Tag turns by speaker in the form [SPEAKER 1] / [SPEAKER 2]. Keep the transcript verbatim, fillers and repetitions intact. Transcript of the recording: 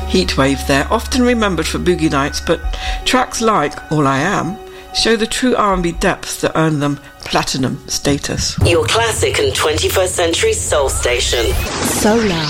[SPEAKER 1] Heatwave, they're often remembered for boogie nights, but tracks like All I Am show the true R and B depth that earned them platinum status.
[SPEAKER 2] Your classic and twenty-first century soul station.
[SPEAKER 3] Solar.